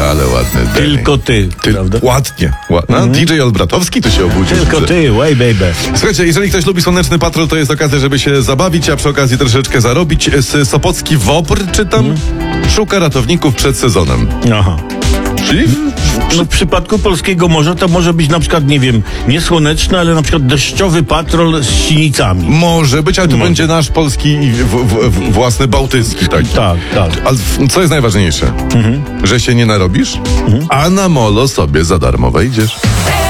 ale ładny. Tylko ty, prawda? Ładnie. DJ Olbratowski tu się obudził. Tylko ty, way baby. Słuchajcie, jeżeli ktoś lubi Słoneczny Patrol, to jest okazja, żeby się zabawić, a przy okazji troszeczkę zarobić. Sopocki WOPR, czytam, szuka ratowników przed sezonem. Aha. Czyli No w przypadku polskiego morza to może być na przykład, nie wiem, nie słoneczny, ale na przykład deszczowy patrol z sinicami. może być, ale tu będzie nasz polski i własny bałtycki taki. Tak. Ale co jest najważniejsze? Że się nie narobisz, a na molo sobie za darmo wejdziesz.